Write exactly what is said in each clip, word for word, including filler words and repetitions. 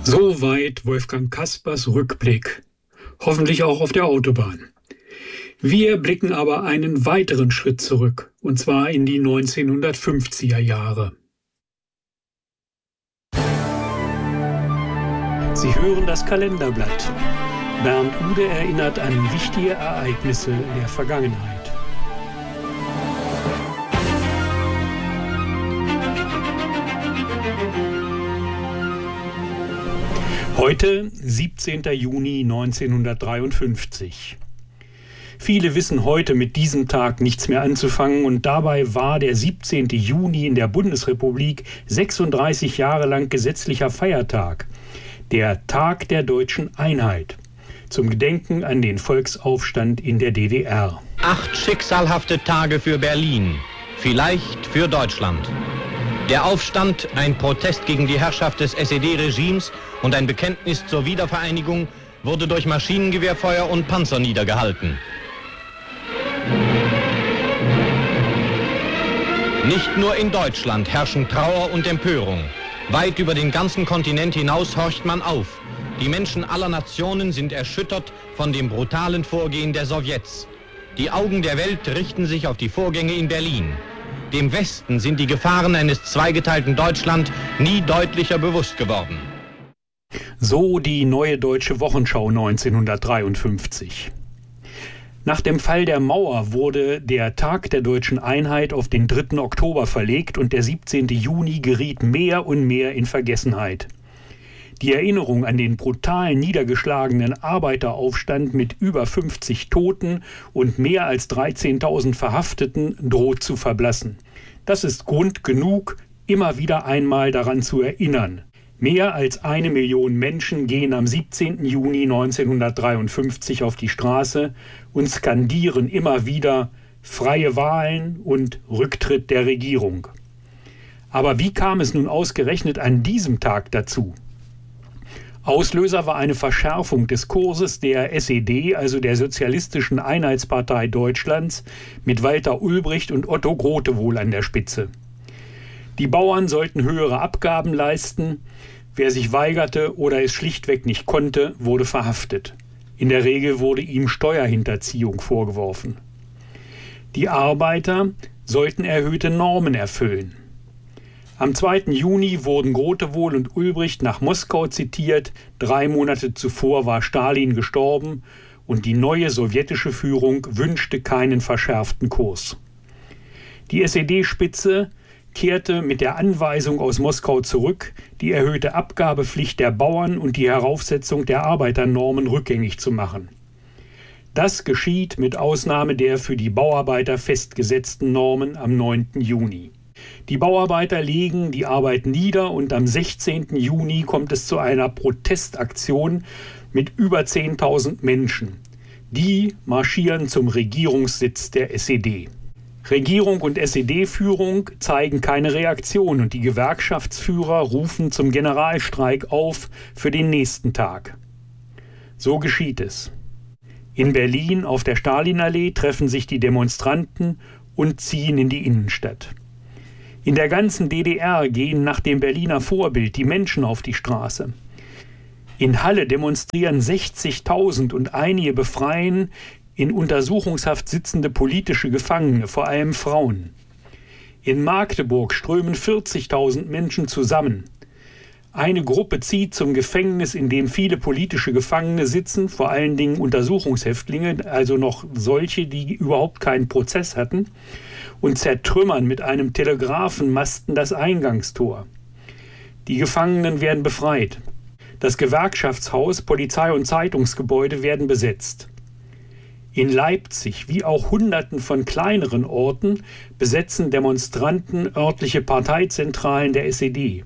Soweit Wolfgang Caspers Rückblick. Hoffentlich auch auf der Autobahn. Wir blicken aber einen weiteren Schritt zurück, und zwar in die neunzehnhundertfünfziger Jahre. Sie hören das Kalenderblatt. Bernd Ude erinnert an wichtige Ereignisse der Vergangenheit. Heute, siebzehnter Juni neunzehnhundertdreiundfünfzig. Viele wissen heute mit diesem Tag nichts mehr anzufangen und dabei war der siebzehnte Juni in der Bundesrepublik sechsunddreißig Jahre lang gesetzlicher Feiertag, der Tag der deutschen Einheit, zum Gedenken an den Volksaufstand in der D D R. Acht schicksalhafte Tage für Berlin, vielleicht für Deutschland. Der Aufstand, ein Protest gegen die Herrschaft des S E D-Regimes und ein Bekenntnis zur Wiedervereinigung, wurde durch Maschinengewehrfeuer und Panzer niedergehalten. Nicht nur in Deutschland herrschen Trauer und Empörung. Weit über den ganzen Kontinent hinaus horcht man auf. Die Menschen aller Nationen sind erschüttert von dem brutalen Vorgehen der Sowjets. Die Augen der Welt richten sich auf die Vorgänge in Berlin. Dem Westen sind die Gefahren eines zweigeteilten Deutschland nie deutlicher bewusst geworden. So die Neue Deutsche Wochenschau neunzehnhundertdreiundfünfzig. Nach dem Fall der Mauer wurde der Tag der deutschen Einheit auf den dritten Oktober verlegt und der siebzehnte Juni geriet mehr und mehr in Vergessenheit. Die Erinnerung an den brutalen niedergeschlagenen Arbeiteraufstand mit über fünfzig Toten und mehr als dreizehntausend Verhafteten droht zu verblassen. Das ist Grund genug, immer wieder einmal daran zu erinnern. Mehr als eine Million Menschen gehen am siebzehnten Juni neunzehnhundertdreiundfünfzig auf die Straße und skandieren immer wieder freie Wahlen und Rücktritt der Regierung. Aber wie kam es nun ausgerechnet an diesem Tag dazu? Auslöser war eine Verschärfung des Kurses der S E D, also der Sozialistischen Einheitspartei Deutschlands, mit Walter Ulbricht und Otto Grotewohl an der Spitze. Die Bauern sollten höhere Abgaben leisten. Wer sich weigerte oder es schlichtweg nicht konnte, wurde verhaftet. In der Regel wurde ihm Steuerhinterziehung vorgeworfen. Die Arbeiter sollten erhöhte Normen erfüllen. Am zweiten Juni wurden Grotewohl und Ulbricht nach Moskau zitiert. Drei Monate zuvor war Stalin gestorben und die neue sowjetische Führung wünschte keinen verschärften Kurs. Die S E D-Spitze kehrte mit der Anweisung aus Moskau zurück, die erhöhte Abgabepflicht der Bauern und die Heraufsetzung der Arbeiternormen rückgängig zu machen. Das geschieht mit Ausnahme der für die Bauarbeiter festgesetzten Normen am neunten Juni. Die Bauarbeiter legen die Arbeit nieder und am sechzehnten Juni kommt es zu einer Protestaktion mit über zehntausend Menschen. Die marschieren zum Regierungssitz der S E D. Regierung und S E D-Führung zeigen keine Reaktion und die Gewerkschaftsführer rufen zum Generalstreik auf für den nächsten Tag. So geschieht es. In Berlin auf der Stalinallee treffen sich die Demonstranten und ziehen in die Innenstadt. In der ganzen D D R gehen nach dem Berliner Vorbild die Menschen auf die Straße. In Halle demonstrieren sechzigtausend und einige befreien in Untersuchungshaft sitzende politische Gefangene, vor allem Frauen. In Magdeburg strömen vierzigtausend Menschen zusammen. Eine Gruppe zieht zum Gefängnis, in dem viele politische Gefangene sitzen, vor allen Dingen Untersuchungshäftlinge, also noch solche, die überhaupt keinen Prozess hatten, und zertrümmern mit einem Telegrafenmasten das Eingangstor. Die Gefangenen werden befreit. Das Gewerkschaftshaus, Polizei- und Zeitungsgebäude werden besetzt. In Leipzig, wie auch Hunderten von kleineren Orten, besetzen Demonstranten örtliche Parteizentralen der S E D.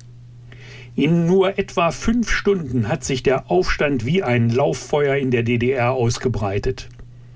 In nur etwa fünf Stunden hat sich der Aufstand wie ein Lauffeuer in der D D R ausgebreitet.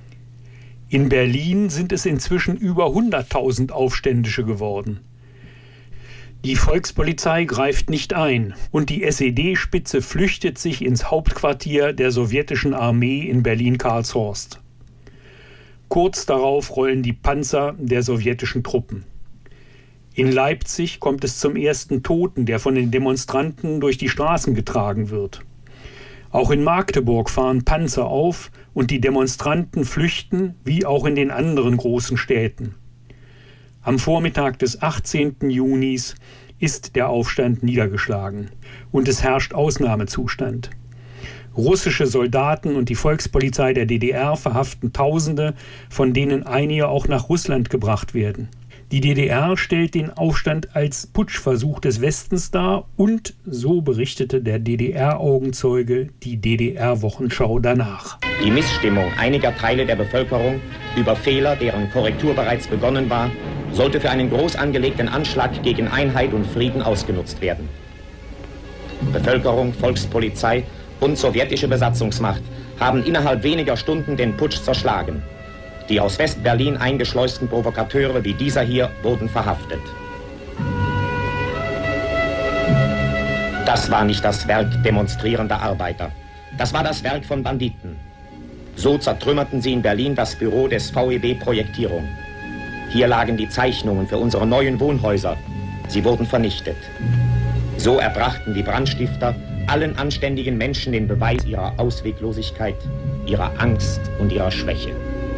In Berlin sind es inzwischen über hunderttausend Aufständische geworden. Die Volkspolizei greift nicht ein und die S E D-Spitze flüchtet sich ins Hauptquartier der sowjetischen Armee in Berlin-Karlshorst. Kurz darauf rollen die Panzer der sowjetischen Truppen. In Leipzig kommt es zum ersten Toten, der von den Demonstranten durch die Straßen getragen wird. Auch in Magdeburg fahren Panzer auf und die Demonstranten flüchten, wie auch in den anderen großen Städten. Am Vormittag des achtzehnten Junis ist der Aufstand niedergeschlagen und es herrscht Ausnahmezustand. Russische Soldaten und die Volkspolizei der D D R verhaften Tausende, von denen einige auch nach Russland gebracht werden. Die D D R stellt den Aufstand als Putschversuch des Westens dar und so berichtete der D D R-Augenzeuge die D D R-Wochenschau danach. Die Missstimmung einiger Teile der Bevölkerung über Fehler, deren Korrektur bereits begonnen war, sollte für einen groß angelegten Anschlag gegen Einheit und Frieden ausgenutzt werden. Bevölkerung, Volkspolizei und sowjetische Besatzungsmacht haben innerhalb weniger Stunden den Putsch zerschlagen. Die aus West-Berlin eingeschleusten Provokateure wie dieser hier wurden verhaftet. Das war nicht das Werk demonstrierender Arbeiter. Das war das Werk von Banditen. So zertrümmerten sie in Berlin das Büro des V E B Projektierung. Hier lagen die Zeichnungen für unsere neuen Wohnhäuser. Sie wurden vernichtet. So erbrachten die Brandstifter allen anständigen Menschen den Beweis ihrer Ausweglosigkeit, ihrer Angst und ihrer Schwäche.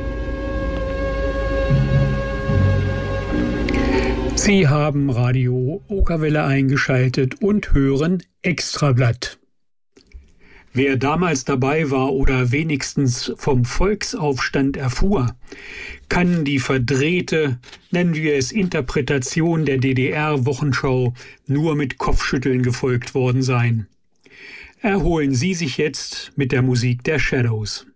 Sie haben Radio Okerwelle eingeschaltet und hören Extrablatt. Wer damals dabei war oder wenigstens vom Volksaufstand erfuhr, kann die verdrehte, nennen wir es Interpretation der D D R-Wochenschau nur mit Kopfschütteln gefolgt worden sein. Erholen Sie sich jetzt mit der Musik der Shadows.